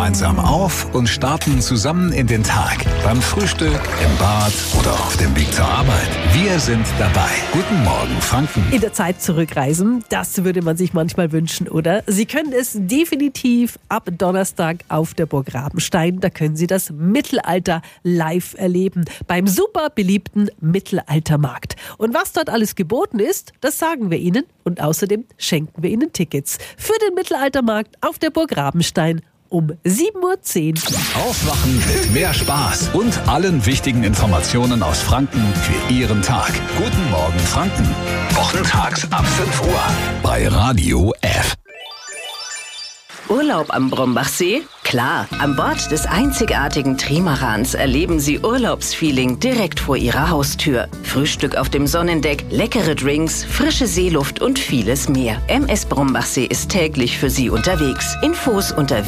gemeinsam auf und starten zusammen in den Tag. Beim Frühstück, im Bad oder auf dem Weg zur Arbeit. Wir sind dabei. Guten Morgen, Franken. In der Zeit zurückreisen, das würde man sich manchmal wünschen, oder? Sie können es definitiv ab Donnerstag auf der Burg Rabenstein. Da können Sie das Mittelalter live erleben. Beim super beliebten Mittelaltermarkt. Und was dort alles geboten ist, das sagen wir Ihnen. Und außerdem schenken wir Ihnen Tickets für den Mittelaltermarkt auf der Burg Rabenstein um 7:10 Uhr. Aufwachen mit mehr Spaß und allen wichtigen Informationen aus Franken für Ihren Tag. Guten Morgen, Franken. Wochentags ab 5 Uhr bei Radio F. Urlaub am Brombachsee? Klar, an Bord des einzigartigen Trimarans erleben Sie Urlaubsfeeling direkt vor Ihrer Haustür. Frühstück auf dem Sonnendeck, leckere Drinks, frische Seeluft und vieles mehr. MS Brombachsee ist täglich für Sie unterwegs. Infos unter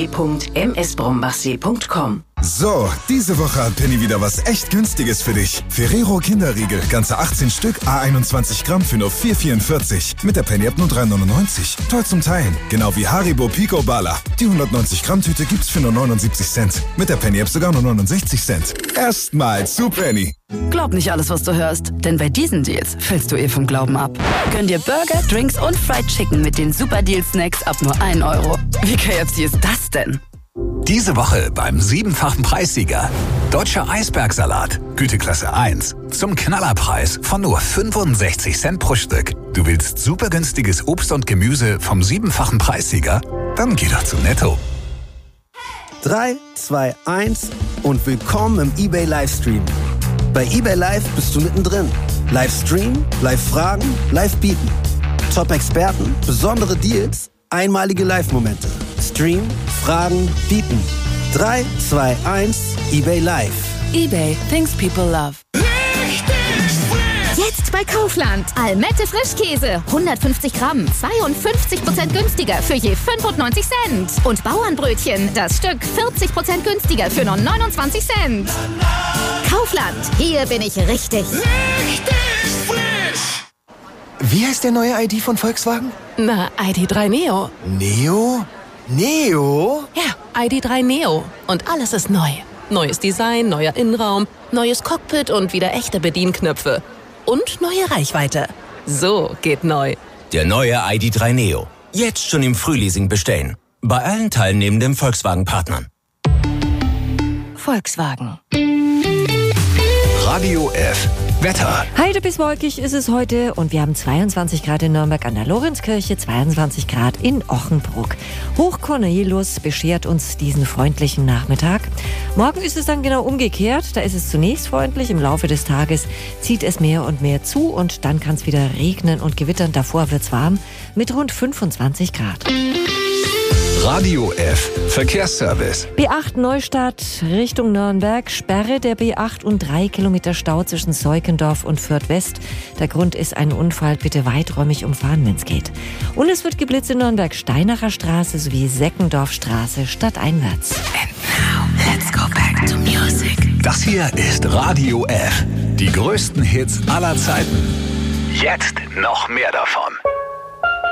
www.msbrombachsee.com. So, diese Woche hat Penny wieder was echt Günstiges für dich. Ferrero Kinderriegel, ganze 18 Stück, A21 Gramm für nur 4,44. Mit der Penny-App nur 3,99. Toll zum Teilen. Genau wie Haribo Pico Bala. Die 190 Gramm Tüte gibt's für nur 79 Cent. Mit der Penny-App sogar nur 69 Cent. Erstmal zu Penny. Glaub nicht alles, was du hörst, denn bei diesen Deals fällst du vom Glauben ab. Gönn dir Burger, Drinks und Fried Chicken mit den Super Deal-Snacks ab nur 1 Euro. Wie KFC ist das denn? Diese Woche beim 7-fachen Preissieger. Deutscher Eisbergsalat, Güteklasse 1. Zum Knallerpreis von nur 65 Cent pro Stück. Du willst super günstiges Obst und Gemüse vom 7-fachen Preissieger? Dann geh doch zu Netto. 3, 2, 1 und willkommen im eBay Livestream. Bei eBay Live bist du mittendrin. Livestream, Live-Fragen, Live-Bieten. Top-Experten, besondere Deals, einmalige Live-Momente. Stream, Fragen, Bieten. 3, 2, 1, eBay Live. eBay, things people love. Jetzt bei Kaufland. Almette Frischkäse. 150 Gramm. 52% günstiger für je 95 Cent. Und Bauernbrötchen. Das Stück 40% günstiger für nur 29 Cent. Kaufland. Hier bin ich richtig. Wie heißt der neue ID von Volkswagen? Na, ID.3 Neo. Neo? Neo? Ja, ID.3 Neo. Und alles ist neu. Neues Design, neuer Innenraum, neues Cockpit und wieder echte Bedienknöpfe. Und neue Reichweite. So geht neu. Der neue ID.3 Neo. Jetzt schon im Frühleasing bestellen. Bei allen teilnehmenden Volkswagen-Partnern. Volkswagen. Radio F. Wetter. Heide bis wolkig ist es heute und wir haben 22 Grad in Nürnberg an der Lorenzkirche, 22 Grad in Ochenbruck. Hoch Cornelius beschert uns diesen freundlichen Nachmittag. Morgen ist es dann genau umgekehrt. Da ist es zunächst freundlich, im Laufe des Tages zieht es mehr und mehr zu und dann kann es wieder regnen und gewittern. Davor wird's warm mit rund 25 Grad. Radio F. Verkehrsservice. B8 Neustadt Richtung Nürnberg. Sperre der B8 und 3 Kilometer Stau zwischen Seukendorf und Fürth West. Der Grund ist ein Unfall. Bitte weiträumig umfahren, wenn es geht. Und es wird geblitzt in Nürnberg Steinacher Straße sowie Seckendorfstraße stadteinwärts. And now, let's go back to music. Das hier ist Radio F. Die größten Hits aller Zeiten. Jetzt noch mehr davon.